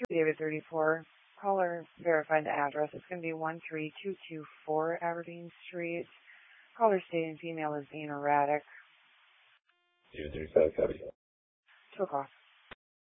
David 34. Caller verified the address. It's going to be 13224 Aberdeen Street. Caller stating female is being erratic. David 35, copy. 2 o'clock.